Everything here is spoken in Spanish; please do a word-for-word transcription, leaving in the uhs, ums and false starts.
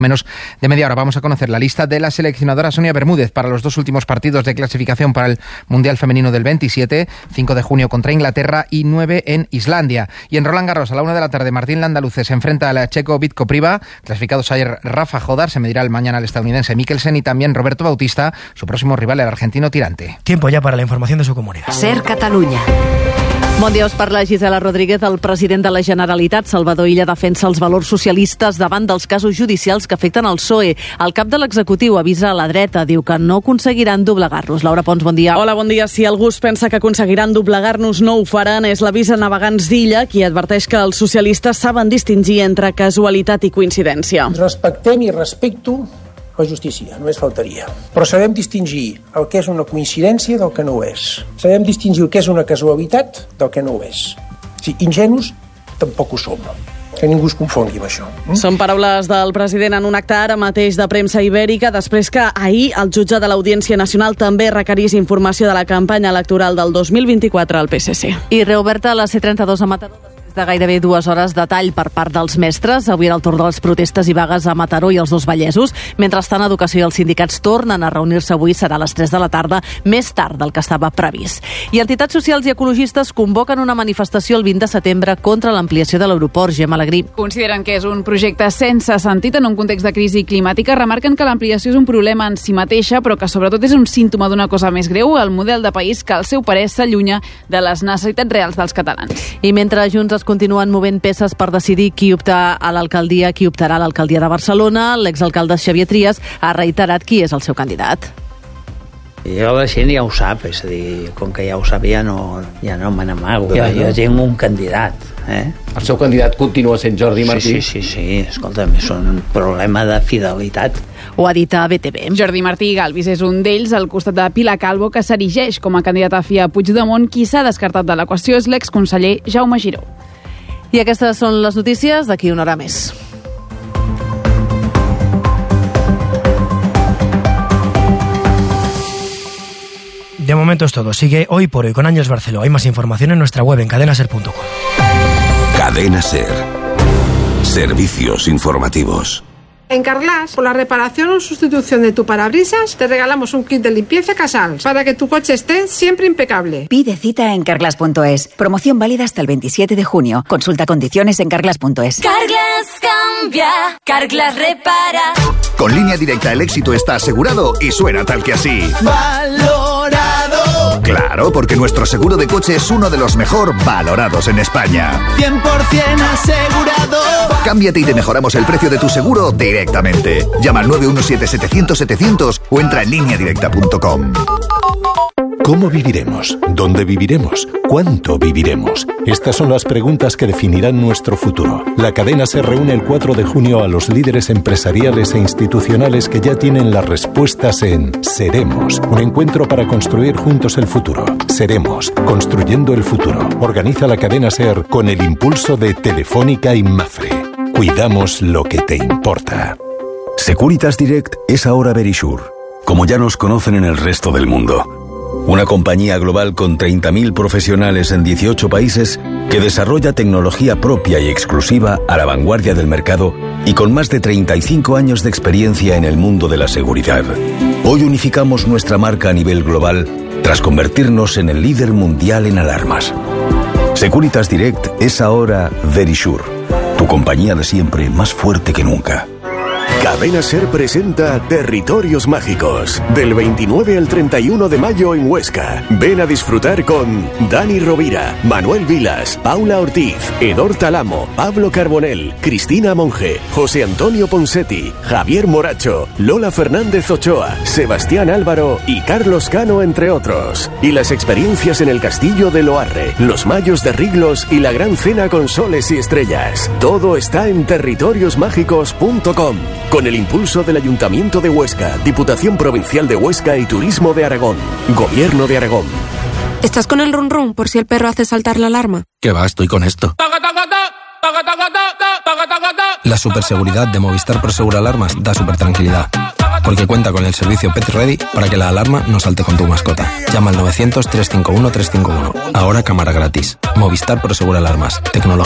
Menos de media hora vamos a conocer la lista de la seleccionadora Sonia Bermúdez para los dos últimos partidos de clasificación para el Mundial Femenino del veintisiete, cinco de junio contra Inglaterra y nueve en Islandia. Y en Roland Garros a la una de la tarde Martín Landaluce se enfrenta al checo Vitko Priva. Clasificados ayer Rafa Jodar, se medirá el mañana al estadounidense Mikkelsen y también Roberto Bautista, su próximo rival el argentino Tirante. Tiempo ya para la información de su comunidad. Ser Catalunya. Bon dia, us parla Gisela Rodríguez. El president de la Generalitat, Salvador Illa, defensa els valors socialistes davant dels casos judicials que afecten el P S O E. El cap de l'executiu avisa a la dreta, diu que no aconseguiran doblegar-los. Laura Pons, bon dia. Hola, bon dia. Si algú es pensa que aconseguiran doblegar-nos, no ho faran. És l'avís a navegants d'Illa, qui adverteix que els socialistes saben distingir entre casualitat i coincidència. Respectem i respecto la justícia, només faltaria. Però sabem distingir el que és una coincidència del que no ho és. Sabem distingir el que és una casualitat del que no ho és. Sí, ingenus tampoc ho som. Que ningú es confongui amb això. Mm? Són paraules del president en un acte ara mateix de premsa ibèrica, després que ahir el jutge de l'Audiència Nacional també requerís informació de la campanya electoral del dos mil vint-i-quatre al P S C. I reoberta la C trenta-dos a Mataró de gairebé dues hores de tall per part dels mestres. Avui era el torn de les protestes i vagues a Mataró i els dos Vallesos. Mentrestant, Educació i els sindicats tornen a reunir-se avui, serà a les tres de la tarda, més tard del que estava previst. I entitats socials i ecologistes convoquen una manifestació el vint de setembre contra l'ampliació de l'aeroport. Gemma Alegrí. Consideren que és un projecte sense sentit en un context de crisi climàtica. Remarquen que l'ampliació és un problema en si mateixa, però que sobretot és un símptoma d'una cosa més greu, el model de país que al seu parer s'allunya de les necessitats reals dels catalans. I mentre Junts es continuen movent peces per decidir qui opta a l'alcaldia, qui optarà a l'alcaldia de Barcelona, l'exalcalde Xavier Trias ha reiterat qui és el seu candidat. Jo la gent ja ho sap, és a dir, com que ja ho sap ja no, ja no me n'amago. Jo, jo tinc un candidat. Eh? El seu candidat continua sent Jordi Martí? Sí, sí, sí, sí. Escolta'm, és un problema de fidelitat. Ho ha dit a B T V. Jordi Martí Galvis és un d'ells, al costat de Pilar Calvo, que s'erigeix com a candidat a fi a Puigdemont. Qui s'ha descartat de l'equació és l'exconseller Jaume Giró. I aquestes són les notícies d'aquí una hora més. De momento es todo. Sigue Hoy por Hoy con Ángeles Barceló. Hay más información en nuestra web en cadena ser punto com. Cadena Ser. Servicios informativos. En Carglass, por la reparación o sustitución de tu parabrisas, te regalamos un kit de limpieza Casals para que tu coche esté siempre impecable. Pide cita en carglass punto es. Promoción válida hasta el veintisiete de junio. Consulta condiciones en carglass punto es. Carglass cambia, Carglass repara. Con Línea Directa el éxito está asegurado y suena tal que así. ¡Valorado! Claro, porque nuestro seguro de coche es uno de los mejor valorados en España. cien por ciento asegurado. Cámbiate y te mejoramos el precio de tu seguro directamente. Llama al nueve uno siete setecientos setecientos o entra en línea directa punto com. ¿Cómo viviremos? ¿Dónde viviremos? ¿Cuánto viviremos? Estas son las preguntas que definirán nuestro futuro. La cadena se reúne el cuatro de junio a los líderes empresariales e institucionales que ya tienen las respuestas en Seremos, un encuentro para construir juntos el futuro. Seremos, construyendo el futuro. Organiza la cadena SER con el impulso de Telefónica y Mafre. Cuidamos lo que te importa. Securitas Direct es ahora Verisure, como ya nos conocen en el resto del mundo. Una compañía global con treinta mil profesionales en dieciocho países que desarrolla tecnología propia y exclusiva a la vanguardia del mercado y con más de treinta y cinco años de experiencia en el mundo de la seguridad. Hoy unificamos nuestra marca a nivel global tras convertirnos en el líder mundial en alarmas. Securitas Direct es ahora Verisure, tu compañía de siempre más fuerte que nunca. Cadena Ser presenta Territorios Mágicos, del veintinueve al treinta y uno de mayo en Huesca. Ven a disfrutar con Dani Rovira, Manuel Vilas, Paula Ortiz, Edor Talamo, Pablo Carbonell, Cristina Monge, José Antonio Ponsetti, Javier Moracho, Lola Fernández Ochoa, Sebastián Álvaro y Carlos Cano, entre otros. Y las experiencias en el Castillo de Loarre, los Mayos de Riglos y la Gran Cena con soles y estrellas. Todo está en territorios mágicos punto com. Con el impulso del Ayuntamiento de Huesca, Diputación Provincial de Huesca y Turismo de Aragón. Gobierno de Aragón. ¿Estás con el run run por si el perro hace saltar la alarma? ¿Qué va? Estoy con esto. La superseguridad de Movistar Prosegur Alarmas da super tranquilidad, porque cuenta con el servicio Pet Ready para que la alarma no salte con tu mascota. Llama al novecientos, trescientos cincuenta y uno, trescientos cincuenta y uno. Ahora cámara gratis. Movistar Prosegur Alarmas. Tecnología